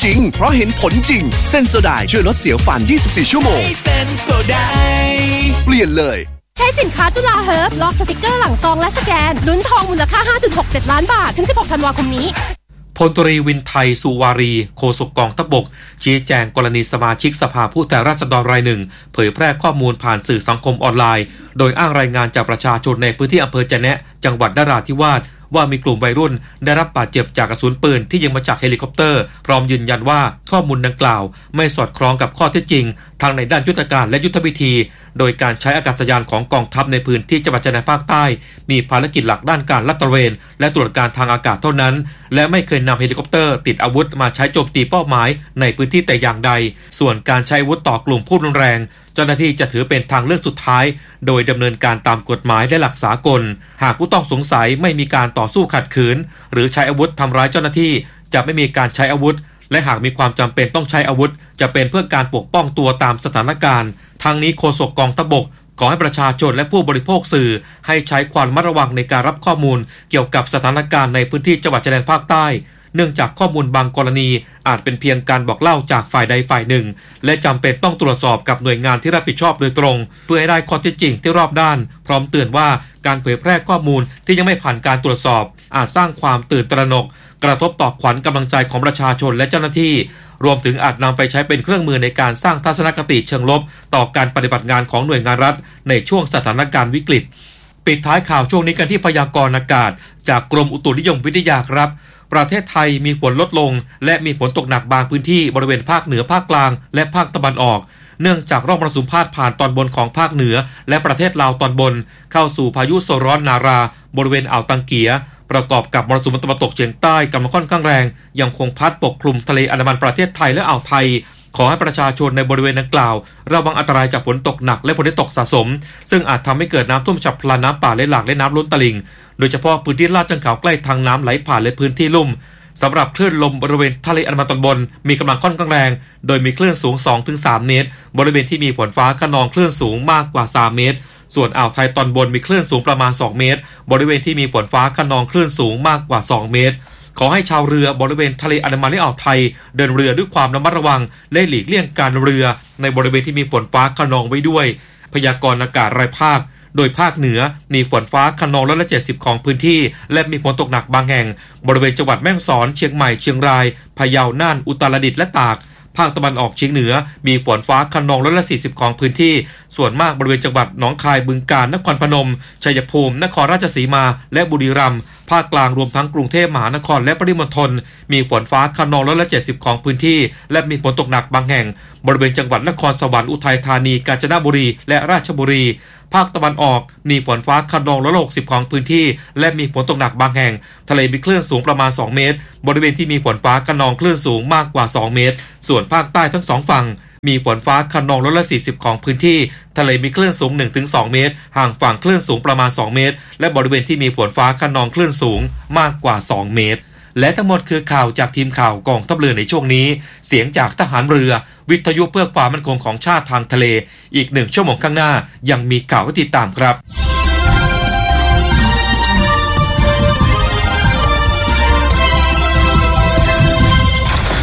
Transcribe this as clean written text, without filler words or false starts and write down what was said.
จริงเพราะเห็นผลจริงเซนโซไดช่วยลดเสียวฟัน24ชั่วโมงเซนโซไดเปลี่ยนเลยใช้สินค้าจุฬาเฮิร์บลอกสติกเกอร์หลังซองและสแกนลุ้นทองมูลค่า 5.67 ล้านบาทถึง16ธันวาคมนี้พลตรีวินไทยสุวารีโฆษกกองทัพบกชี้แจงกรณีสมาชิกสภาผู้แทนราษฎรรายหนึ่งเผยแพร่ข้อมูลผ่านสื่อสังคมออนไลน์โดยอ้างรายงานจากประชาชนในพื้นที่อำเภอจะแนะจังหวัดนราธิวาสว่ามีกลุ่มวัยรุ่นได้รับบาดเจ็บจากกระสุนปืนที่ยิงมาจากเฮลิคอปเตอร์พร้อมยืนยันว่าข้อมูลดังกล่าวไม่สอดคล้องกับข้อเท็จจริงทั้งในด้านยุทธการและยุทธวิธีโดยการใช้อากาศยานของกองทัพในพื้นที่จังหวัดชายแดนภาคใต้มีภารกิจหลักด้านการลาดตระเวนและตรวจการทางอากาศเท่านั้นและไม่เคยนำเฮลิคอปเตอร์ติดอาวุธมาใช้โจมตีเป้าหมายในพื้นที่แต่อย่างใดส่วนการใช้อาวุธต่อกลุ่มผู้รุนแรงเจ้าหน้าที่จะถือเป็นทางเลือกสุดท้ายโดยดำเนินการตามกฎหมายและหลักสากลหากผู้ต้องสงสัยไม่มีการต่อสู้ขัดขืนหรือใช้อาวุธทำร้ายเจ้าหน้าที่จะไม่มีการใช้อาวุธและหากมีความจำเป็นต้องใช้อาวุธจะเป็นเพื่อการปกป้องตัวตามสถานการณ์ทางนี้โฆษกกองทัพบกขอให้ประชาชนและผู้บริโภคสื่อให้ใช้ความระมัดระวังในการรับข้อมูลเกี่ยวกับสถานการณ์ในพื้นที่จังหวัดชายแดนภาคใต้เนื่องจากข้อมูลบางกรณีอาจเป็นเพียงการบอกเล่าจากฝ่ายใดฝ่ายหนึ่งและจำเป็นต้องตรวจสอบกับหน่วยงานที่รับผิดชอบโดยตรงเพื่อให้ได้ข้อเท็จจริงที่รอบด้านพร้อมเตือนว่าการเผยแพร่ข้อมูลที่ยังไม่ผ่านการตรวจสอบอาจสร้างความตื่นตระหนกกระทบต่อขวัญกำลังใจของประชาชนและเจ้าหน้าที่รวมถึงอาจนำไปใช้เป็นเครื่องมือในการสร้างทัศนคติเชิงลบต่อการปฏิบัติงานของหน่วยงานรัฐในช่วงสถานการณ์วิกฤตปิดท้ายข่าวช่วงนี้กันที่พยากรณ์อากาศจากกรมอุตุนิยมวิทยาครับประเทศไทยมีฝนลดลงและมีฝนตกหนักบางพื้นที่บริเวณภาคเหนือภาคกลางและภาคตะวันออกเนื่องจากร่องมรสุมพาดผ่านตอนบนของภาคเหนือและประเทศลาวตอนบนเข้าสู่พายุโซนร้อนนาราบริเวณอ่าวตังเกียประกอบกับมรสุมตะวันตกเฉียงใต้กำลังค่อนข้างแรงยังคงพัดปกคลุมทะเลอันดามันประเทศไทยและอ่าวไทยขอให้ประชาชนในบริเวณดังกล่าวระวังอันตรายจากฝนตกหนักและฝนที่ตกสะสมซึ่งอาจทำให้เกิดน้ำท่วมฉับพลันน้ำป่าไหลหลากและน้ำล้นตลิ่งโดยเฉพาะพื้นที่ลาดชันเขาใกล้ทางน้ำไหลผ่านและพื้นที่ลุ่มสำหรับคลื่นลมบริเวณทะเลอันดามันตอนบนมีกำลังค่อนข้างแรงโดยมีคลื่นสูง 2-3 เมตรบริเวณที่มีฝนฟ้าคะนองคลื่นสูงมากกว่า3 เมตรส่วนอ่าวไทยตอนบนมีคลื่นสูงประมาณ2 เมตรบริเวณที่มีฝนฟ้าคะนองคลื่นสูงมากกว่า2 เมตรขอให้ชาวเรือบริเวณทะเลอันดามันและอ่าวไทยเดินเรือด้วยความระมัดระวังและหลีกเลี่ยงการเรือในบริเวณที่มีฝนฟ้าคะนองไว้ด้วยพยากรณ์อากาศรายภาคโดยภาคเหนือมีฝนฟ้าคะนอง170%ของพื้นที่และมีฝนตกหนักบางแห่งบริเวณจังหวัดแม่ฮ่องสอนเชียงใหม่เชียงรายพะเยาน่านอุตรดิตถ์และตากภาคตะวันออกเฉียงเหนือมีฝนฟ้าคะนอง140%ของพื้นที่ส่วนมากบริเวณจังหวัดหนองคายบึงกาฬนครพนมชัยภูมินครราชสีมาและบุรีรัมย์ภาคกลางรวมทั้งกรุงเทพมหานครและปริมณฑลมีฝนฟ้าคะนอง170%ของพื้นที่และมีฝนตกหนักบางแห่งบริเวณจังหวัดนครสวรรค์อุทัยธานีกาญจนบุรีและราชบุรีภาคตะวันออกมีฝนฟ้าคะนอง160%ของพื้นที่และมีฝนตกหนักบางแห่งทะเลมีคลื่นสูงประมาณ2 เมตรบริเวณที่มีฝนฟ้าคะนองคลื่นสูงมากกว่า2 เมตรส่วนภาคใต้ทั้ง2ฝั่งมีฝนฟ้าคะนอง140%ของพื้นที่ทะเลมีคลื่นสูง 1-2 เมตรห่างฝั่งคลื่นสูงประมาณ2 เมตรและบริเวณที่มีฝนฟ้าคะนองคลื่นสูงมากกว่า2 เมตรและทั้งหมดคือข่าวจากทีมข่าวกองทัพเรือในช่วงนี้เสียงจากทหารเรือวิทยุเพื่อความมั่นคงของชาติทางทะเลอีก1 ชั่วโมงข้างหน้ายังมีข่าวให้ติดตามครับ